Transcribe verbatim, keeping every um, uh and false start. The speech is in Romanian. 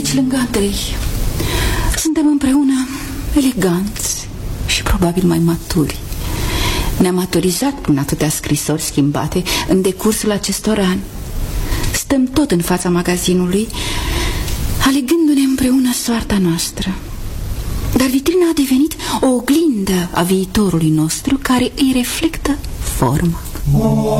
aici lângă Andrei. Suntem împreună eleganți și probabil mai maturi. Ne-am maturizat prin atâtea scrisori schimbate în decursul acestor ani. Stăm tot în fața magazinului, alegându-ne împreună soarta noastră. Dar vitrina a devenit o oglindă a viitorului nostru care îi reflectă forma.